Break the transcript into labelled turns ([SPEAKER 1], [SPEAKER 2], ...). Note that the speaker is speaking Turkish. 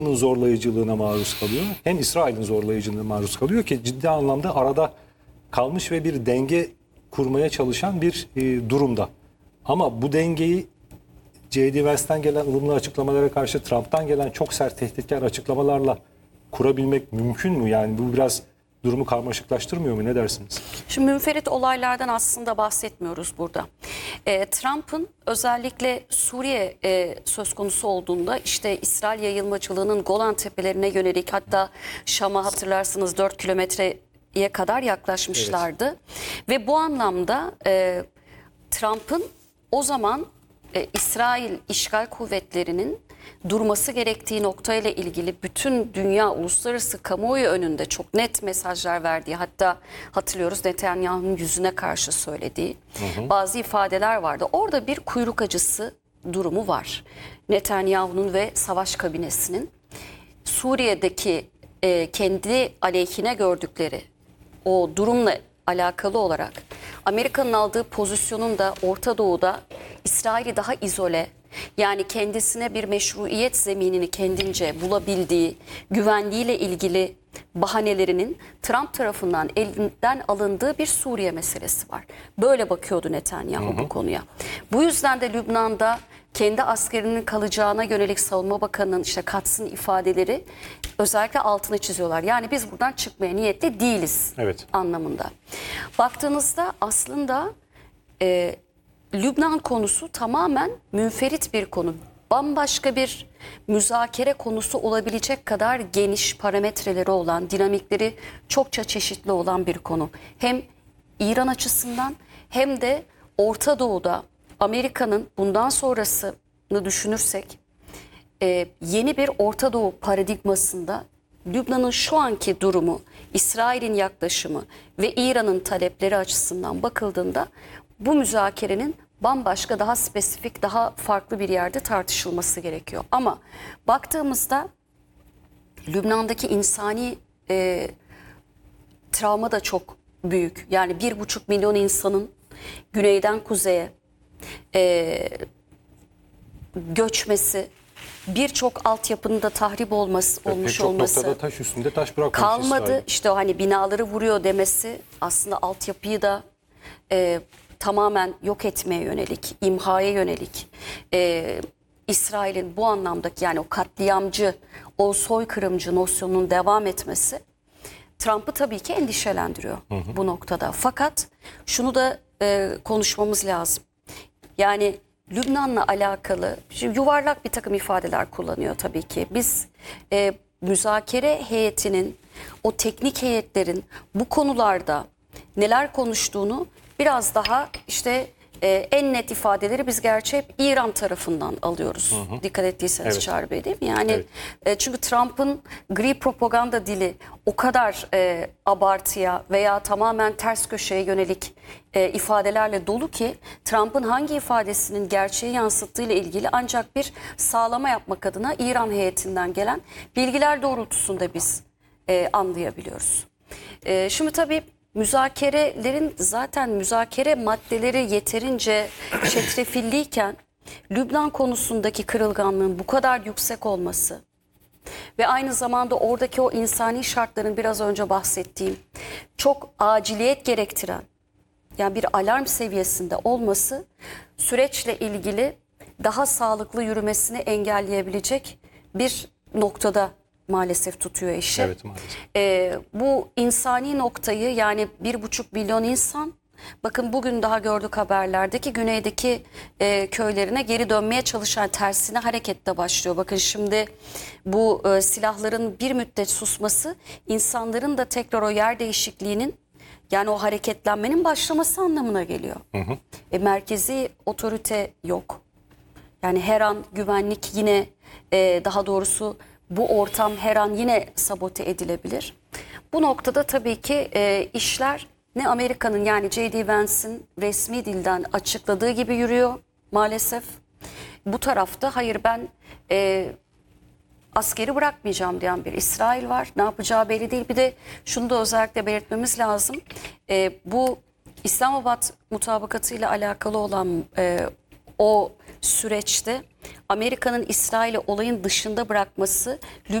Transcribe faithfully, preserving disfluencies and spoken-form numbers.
[SPEAKER 1] zorlayıcılığına maruz kalıyor, hem İsrail'in zorlayıcılığına maruz kalıyor ki ciddi anlamda arada kalmış ve bir denge kurmaya çalışan bir e, durumda. Ama bu dengeyi J D Vance'ten gelen ılımlı açıklamalara karşı Trump'tan gelen çok sert tehditkar açıklamalarla kurabilmek mümkün mü? Yani bu biraz durumu karmaşıklaştırmıyor mu? Ne dersiniz?
[SPEAKER 2] Şimdi münferit olaylardan aslında bahsetmiyoruz burada. E, Trump'ın özellikle Suriye e, söz konusu olduğunda işte İsrail yayılmacılığının Golan Tepelerine yönelik, hatta Şam'a hatırlarsınız dört kilometreye kadar yaklaşmışlardı. Evet. Ve bu anlamda e, Trump'ın o zaman e, İsrail işgal kuvvetlerinin durması gerektiği noktayla ilgili bütün dünya, uluslararası kamuoyu önünde çok net mesajlar verdiği, hatta hatırlıyoruz Netanyahu'nun yüzüne karşı söylediği hı hı. bazı ifadeler vardı. Orada bir kuyruk acısı durumu var. Netanyahu'nun ve savaş kabinesinin Suriye'deki e, kendi aleyhine gördükleri o durumla alakalı olarak Amerika'nın aldığı pozisyonun da Orta Doğu'da İsrail'i daha izole, yani kendisine bir meşruiyet zeminini kendince bulabildiği, güvenliğiyle ilgili bahanelerinin Trump tarafından elinden alındığı bir Suriye meselesi var. Böyle bakıyordu Netanyahu hı hı. bu konuya. Bu yüzden de Lübnan'da kendi askerinin kalacağına yönelik Savunma Bakanı'nın işte Katz'ın ifadeleri özellikle altını çiziyorlar. Yani biz buradan çıkmaya niyetli değiliz evet. anlamında. Baktığınızda aslında e, Lübnan konusu tamamen münferit bir konu. Bambaşka bir müzakere konusu olabilecek kadar geniş parametreleri olan, dinamikleri çokça çeşitli olan bir konu. Hem İran açısından hem de Orta Doğu'da Amerika'nın bundan sonrasını düşünürsek e, yeni bir Orta Doğu paradigmasında Lübnan'ın şu anki durumu, İsrail'in yaklaşımı ve İran'ın talepleri açısından bakıldığında bu müzakerenin bambaşka, daha spesifik, daha farklı bir yerde tartışılması gerekiyor. Ama baktığımızda Lübnan'daki insani e, travma da çok büyük. Yani bir buçuk milyon insanın güneyden kuzeye e, göçmesi, birçok altyapının da tahrip olması, evet, olmuş olması.
[SPEAKER 1] Birçok noktada taş üstünde taş bırakmış
[SPEAKER 2] kalmadı.
[SPEAKER 1] İsrail.
[SPEAKER 2] İşte o hani binaları vuruyor demesi aslında altyapıyı da e, tamamen yok etmeye yönelik, imhaya yönelik. E, İsrail'in bu anlamdaki, yani o katliamcı, o soykırımcı nosyonunun devam etmesi Trump'ı tabii ki endişelendiriyor hı hı. bu noktada. Fakat şunu da e, konuşmamız lazım. Yani Lübnan'la alakalı yuvarlak bir takım ifadeler kullanıyor tabii ki. Biz e, müzakere heyetinin, o teknik heyetlerin bu konularda neler konuştuğunu biraz daha işte e, en net ifadeleri biz gerçi hep İran tarafından alıyoruz. Hı hı. Dikkat ettiyseniz evet. Çağrı Bey, değil mi? Yani evet. e, çünkü Trump'ın gri propaganda dili o kadar e, abartıya veya tamamen ters köşeye yönelik e, ifadelerle dolu ki Trump'ın hangi ifadesinin gerçeği yansıttığıyla ilgili ancak bir sağlama yapmak adına İran heyetinden gelen bilgiler doğrultusunda biz e, anlayabiliyoruz. E, şimdi tabii müzakerelerin zaten müzakere maddeleri yeterince çetrefilliyken Lübnan konusundaki kırılganlığın bu kadar yüksek olması ve aynı zamanda oradaki o insani şartların biraz önce bahsettiğim çok aciliyet gerektiren, yani bir alarm seviyesinde olması süreçle ilgili daha sağlıklı yürümesini engelleyebilecek bir noktada maalesef tutuyor işi.
[SPEAKER 1] Evet, maalesef.
[SPEAKER 2] Ee, bu insani noktayı, yani bir buçuk milyon insan, bakın bugün daha gördük haberlerdeki güneydeki e, köylerine geri dönmeye çalışan, tersine harekette başlıyor. Bakın şimdi bu e, silahların bir müddet susması insanların da tekrar o yer değişikliğinin, yani o hareketlenmenin başlaması anlamına geliyor. Hı hı. E, merkezi otorite yok. Yani her an güvenlik yine e, daha doğrusu bu ortam her an yine sabote edilebilir. Bu noktada tabii ki e, işler ne Amerika'nın, yani J D Vance'in resmi dilden açıkladığı gibi yürüyor maalesef. Bu tarafta hayır ben e, askeri bırakmayacağım diyen bir İsrail var. Ne yapacağı belli değil. Bir de şunu da özellikle belirtmemiz lazım. E, bu İslamabad mutabakatı ile alakalı olan e, o süreçte Amerika'nın İsrail'i olayın dışında bırakması